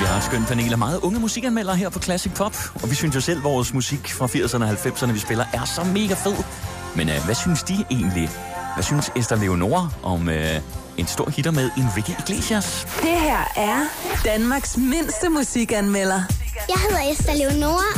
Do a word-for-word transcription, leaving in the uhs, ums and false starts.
er et skønt panel af meget unge musikanmeldere her på Classic Pop. Og vi synes jo selv, vores musik fra firserne og halvfemserne, vi spiller, er så mega fed. Men øh, hvad synes de egentlig? Hvad synes Esther Leonora om øh, en stor hitter med Enrique Iglesias? Det her er Danmarks mindste musikanmelder. Jeg hedder Esther Leonora,